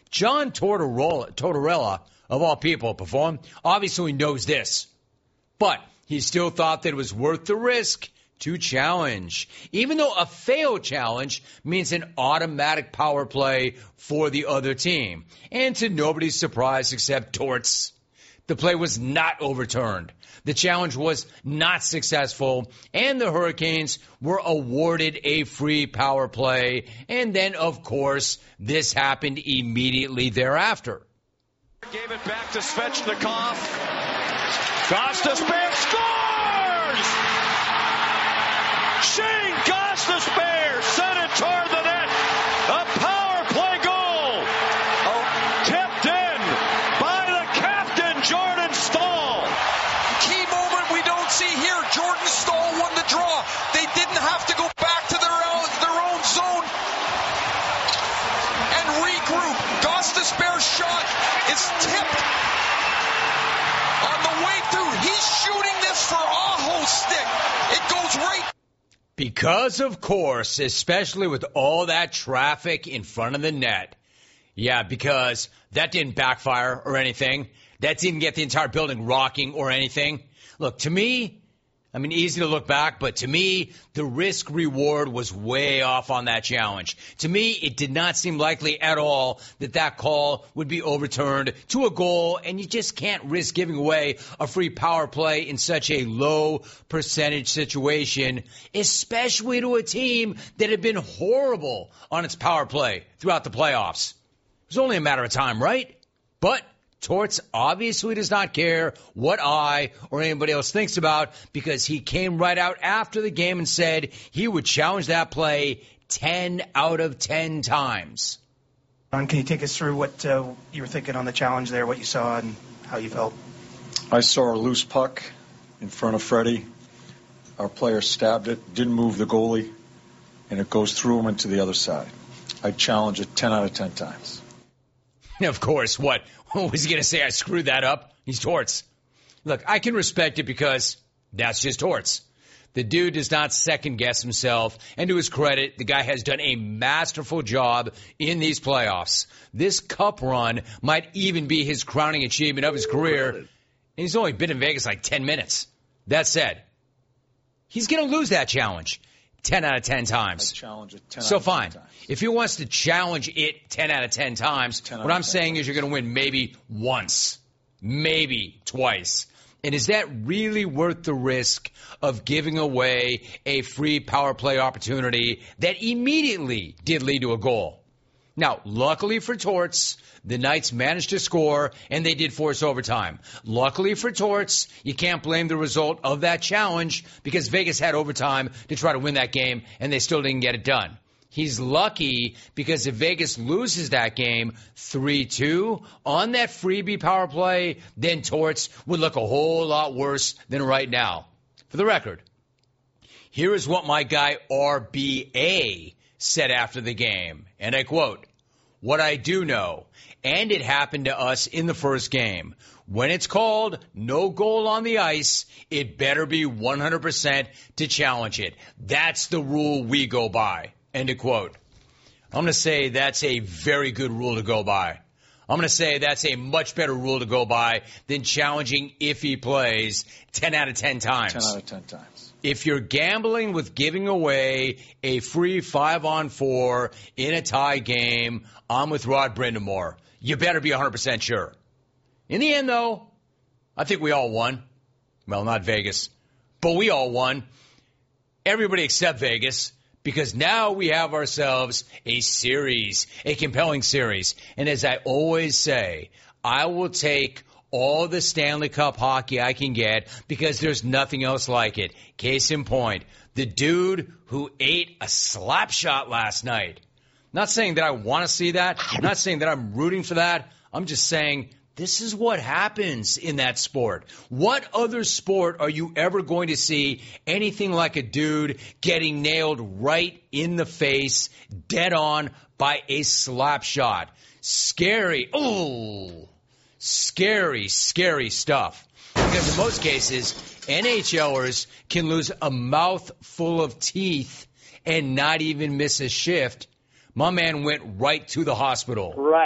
John Tortorella, of all people, performed. Obviously he knows this, but he still thought that it was worth the risk to challenge, even though a failed challenge means an automatic power play for the other team. And to nobody's surprise except Torts, the play was not overturned. The challenge was not successful, and the Hurricanes were awarded a free power play. And then, of course, this happened immediately thereafter. Gave it back to Svechnikov. Gostisbehere scores! Shane Gostisbehere sent it toward the net. A power play goal. Tipped in by the captain, Jordan Staal. Key moment we don't see here. Jordan Staal won the draw. They didn't have to go back to their own zone and regroup. Gostisbehere's shot is tipped on the way through. He's shooting this for Aho's stick. It goes right. Because, of course, especially with all that traffic in front of the net. Yeah, because that didn't backfire or anything. That didn't get the entire building rocking or anything. Look, to me, I mean, easy to look back, but to me, the risk-reward was way off on that challenge. To me, it did not seem likely at all that that call would be overturned to a goal, and you just can't risk giving away a free power play in such a low percentage situation, especially to a team that had been horrible on its power play throughout the playoffs. It was only a matter of time, right? But Torts obviously does not care what I or anybody else thinks about, because he came right out after the game and said he would challenge that play 10 out of 10 times. Can you take us through what you were thinking on the challenge there, what you saw and how you felt? I saw a loose puck in front of Freddie. Our player stabbed it, didn't move the goalie, and it goes through him and to the other side. I challenge it 10 out of 10 times. Of course, what was he going to say? I screwed that up? He's Torts. Look, I can respect it because that's just Torts. The dude does not second-guess himself, and to his credit, the guy has done a masterful job in these playoffs. This cup run might even be his crowning achievement of his career, and he's only been in Vegas like 10 minutes. That said, he's going to lose that challenge 10 out of 10 times. Challenge it 10 so out of 10 fine. times. If he wants to challenge it 10 out of 10 times, what I'm saying is you're going to win maybe once, maybe twice. And is that really worth the risk of giving away a free power play opportunity that immediately did lead to a goal? Now, luckily for Torts, the Knights managed to score, and they did force overtime. Luckily for Torts, you can't blame the result of that challenge because Vegas had overtime to try to win that game, and they still didn't get it done. He's lucky because if Vegas loses that game 3-2 on that freebie power play, then Torts would look a whole lot worse than right now. For the record, here is what my guy RBA said after the game, and I quote, "What I do know, and it happened to us in the first game, when it's called no goal on the ice, it better be 100% to challenge it. That's the rule we go by." End of quote. I'm going to say that's a very good rule to go by. I'm going to say that's a much better rule to go by than challenging if he plays 10 out of 10 times. 10 out of 10 times. If you're gambling with giving away a free 5-on-4 in a tie game, I'm with Rod Brindamore. You better be 100% sure. In the end, though, I think we all won. Well, not Vegas, but we all won. Everybody except Vegas, because now we have ourselves a series, a compelling series. And as I always say, I will take all the Stanley Cup hockey I can get because there's nothing else like it. Case in point, the dude who ate a slap shot last night. Not saying that I want to see that. I'm not saying that I'm rooting for that. I'm just saying this is what happens in that sport. What other sport are you ever going to see anything like a dude getting nailed right in the face, dead on, by a slap shot? Scary. Oh, scary, scary stuff. Because in most cases, NHLers can lose a mouthful of teeth and not even miss a shift. My man went right to the hospital. Right.